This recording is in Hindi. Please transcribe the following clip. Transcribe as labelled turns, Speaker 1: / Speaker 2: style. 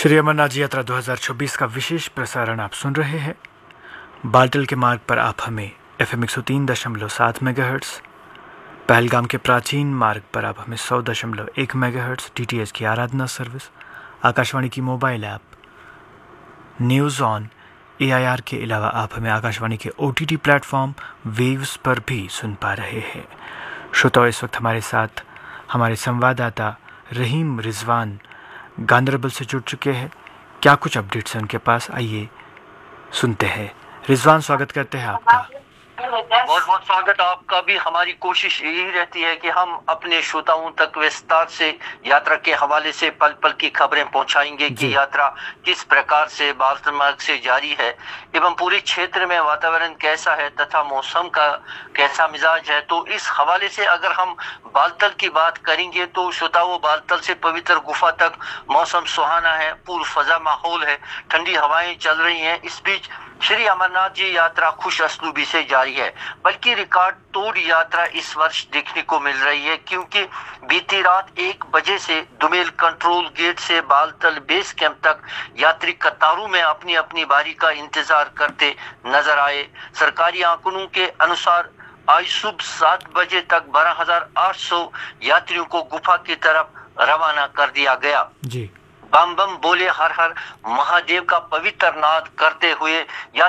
Speaker 1: श्री अमरनाथ जी यात्रा 2026 का विशेष प्रसारण आप सुन रहे हैं। बाल्टल के मार्ग पर आप हमें FM 103.7 मेगाहर्ट्ज़, पहलगाम के प्राचीन मार्ग पर आप हमें 100.1 मेगाहर्ट्ज़ DTH की आराधना सर्विस, आकाशवाणी की mobile app news on AIR के अलावा आप हमें आकाशवाणी के OTT प्लेटफॉर्म वेव्स पर भी सुन पा रहे हैं। श्रोताओ, इस वक्त हमारे साथ हमारे संवाददाता रहीम रिजवान गांधरबल से जुड़ चुके हैं। क्या कुछ अपडेट्स हैं उनके पास, आइए सुनते हैं। रिजवान, स्वागत करते हैं आपका।
Speaker 2: बहुत बहुत स्वागत आपका भी। हमारी कोशिश यही रहती है कि हम अपने श्रोताओं तक विस्तार से यात्रा के हवाले से पल पल की खबरें पहुंचाएंगे कि यात्रा किस प्रकार से बाल्टल मार्ग से जारी है एवं पूरे क्षेत्र में वातावरण कैसा है तथा मौसम का कैसा मिजाज है। तो इस हवाले से अगर हम बाल्टल की बात करेंगे तो श्रोताओं, बाल्टल से पवित्र गुफा तक मौसम सुहाना है, पूर्व फजा माहौल है, ठंडी हवाएं चल रही हैं। इस बीच श्री अमरनाथ जी यात्रा खुश असलूबी से जारी है, बल्कि रिकॉर्ड तोड़ यात्रा इस वर्ष देखने को मिल रही है, क्योंकि बीती रात 1 बजे से दुमेल कंट्रोल गेट से बाल्टल बेस कैंप तक यात्री कतारों में अपनी अपनी बारी का इंतजार करते नजर आए। सरकारी आंकड़ों के अनुसार आज सुबह 7 बजे तक 12,800 यात्रियों को गुफा की तरफ रवाना कर दिया गया।
Speaker 1: जी,
Speaker 2: बम बम बोले हर हर महादेव का पवित्र नाद करते हुए